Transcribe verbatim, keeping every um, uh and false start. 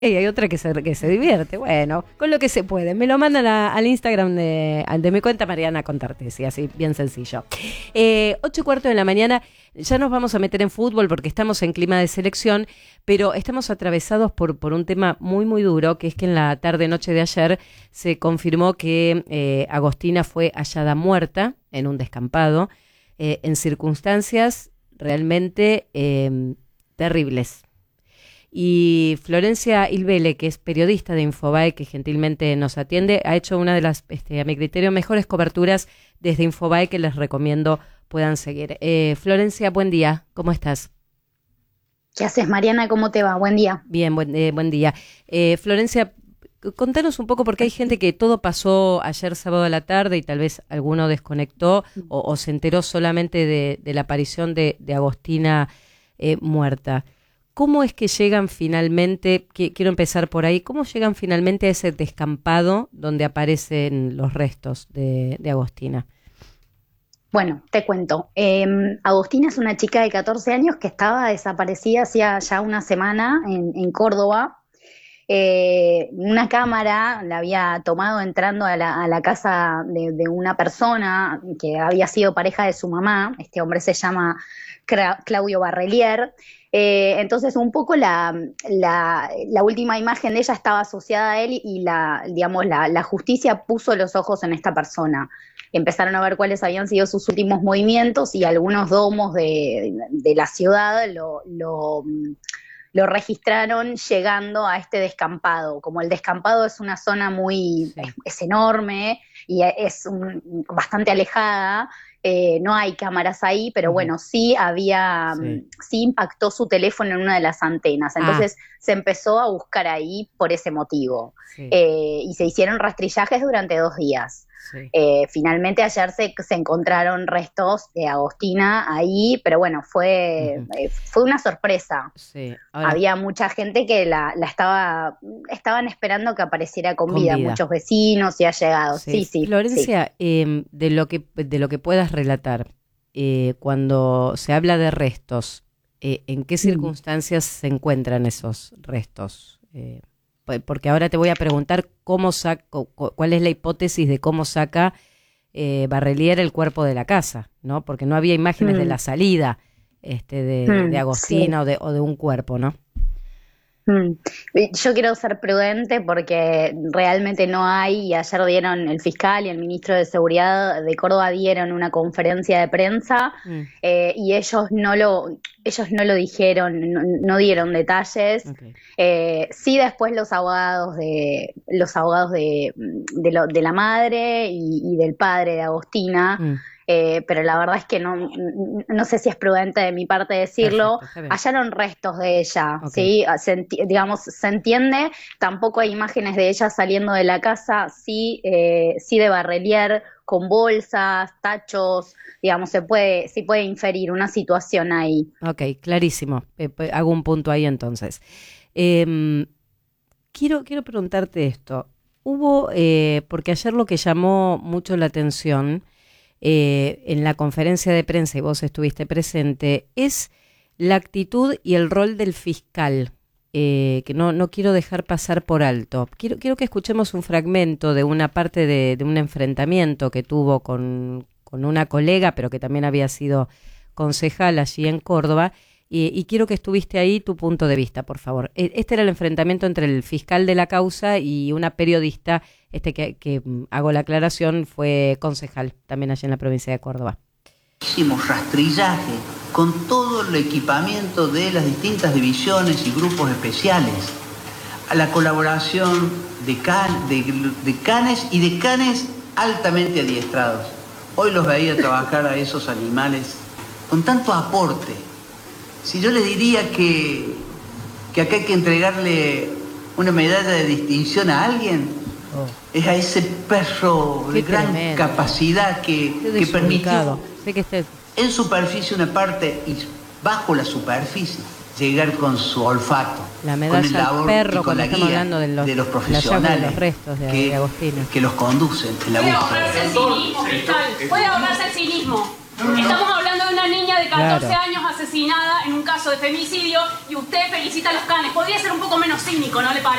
Y hay otra que se, que se divierte, bueno, con lo que se puede. Me lo mandan a, al Instagram de, de mi cuenta Mariana Contartesi, así bien sencillo. Eh, ocho y cuarto de la mañana, ya nos vamos a meter en fútbol porque estamos en clima de selección, pero estamos atravesados por, por un tema muy muy duro, que es que en la tarde-noche de ayer se confirmó que eh, Agostina fue hallada muerta en un descampado, eh, en circunstancias realmente eh, terribles. Y Florencia Ilbele, que es periodista de Infobae, que gentilmente nos atiende, ha hecho una de las, este, a mi criterio, mejores coberturas desde Infobae que les recomiendo puedan seguir. Eh, Florencia, buen día, ¿cómo estás? ¿Qué haces, Mariana? ¿Cómo te va? Buen día. Bien, buen, eh, buen día. Eh, Florencia, contanos un poco, porque hay gente que todo pasó ayer sábado a la tarde y tal vez alguno desconectó o, o se enteró solamente de, de la aparición de, de Agostina eh, muerta. ¿Cómo es que llegan finalmente, que, quiero empezar por ahí, cómo llegan finalmente a ese descampado donde aparecen los restos de, de Agostina? Bueno, te cuento. Eh, Agostina es una chica de catorce años que estaba desaparecida hacía ya una semana en, en Córdoba. Eh, una cámara la había tomado entrando a la, a la casa de, de una persona que había sido pareja de su mamá. Este hombre se llama Claudio Barrelier. Eh, entonces un poco la, la, la última imagen de ella estaba asociada a él y la, digamos, la, la justicia puso los ojos en esta persona. Empezaron a ver cuáles habían sido sus últimos movimientos y algunos domos de, de la ciudad lo, lo, lo registraron llegando a este descampado. Como el descampado es una zona muy, sí. es, es enorme y es un, bastante alejada, Eh, no hay cámaras ahí, pero uh-huh. bueno, sí había, sí. sí impactó su teléfono en una de las antenas, entonces ah. se empezó a buscar ahí por ese motivo, sí. eh, y se hicieron rastrillajes durante dos días. Sí. Eh, finalmente ayer se, se encontraron restos de Agostina ahí, pero bueno, fue, uh-huh. eh, fue una sorpresa. Sí. Ahora, había mucha gente que la, la estaba, estaban esperando que apareciera con, con vida, vida, muchos vecinos y allegados. Sí, sí. sí Florencia, sí. Eh, de lo que de lo que puedas relatar, eh, cuando se habla de restos, eh, ¿en qué circunstancias mm. se encuentran esos restos? Eh, porque ahora te voy a preguntar cómo saca, cuál es la hipótesis de cómo saca eh, Barrelier el cuerpo de la casa, ¿no? Porque no había imágenes mm. de la salida este, de, mm, de Agostina sí. o, de, o de un cuerpo, ¿no? Mm. Yo quiero ser prudente porque realmente no hay, y ayer dieron el fiscal y el ministro de Seguridad de Córdoba dieron una conferencia de prensa mm. eh, y ellos no lo ellos no lo dijeron, no, no dieron detalles. Okay. Eh, sí, después los abogados de los abogados de, de, lo, de la madre y, y del padre de Agostina. Mm. Eh, pero la verdad es que no, no sé si es prudente de mi parte decirlo. Perfecto, hallaron restos de ella, okay. ¿sí? Se enti- digamos, se entiende, tampoco hay imágenes de ella saliendo de la casa, sí, eh, sí de Barrelier, con bolsas, tachos, digamos, se puede, sí puede inferir una situación ahí. Ok, clarísimo, eh, hago un punto ahí entonces. Eh, quiero, quiero preguntarte esto, hubo, eh, porque ayer lo que llamó mucho la atención Eh, en la conferencia de prensa, y vos estuviste presente, es la actitud y el rol del fiscal, eh, que no, no quiero dejar pasar por alto. Quiero, quiero que escuchemos un fragmento de una parte de, de un enfrentamiento que tuvo con, con una colega, pero que también había sido concejal allí en Córdoba, y, y quiero que estuviste ahí tu punto de vista, por favor. Este era el enfrentamiento entre el fiscal de la causa y una periodista, este que, que hago la aclaración, fue concejal también allí en la provincia de Córdoba. Hicimos rastrillaje con todo el equipamiento de las distintas divisiones y grupos especiales, a la colaboración de, can, de, de canes y de canes altamente adiestrados. Hoy los veía trabajar a esos animales con tanto aporte. Si yo les diría que, que acá hay que entregarle una medalla de distinción a alguien, oh. es a ese perro Qué de gran tremendo. capacidad que, que permitió sé que esté... en superficie una parte y bajo la superficie llegar con su olfato, la medalla con el labor al perro, y con la estamos guía hablando de los, de los profesionales de los restos de, que, de Agostina. que los conducen en la Puede búsqueda. ahorrarse el cinismo, fiscal. Puede ahorrarse el cinismo. Estamos hablando de una niña de catorce Claro. años asesinada en un caso de femicidio y usted felicita a los canes. Podría ser un poco menos cínico, ¿no le parece?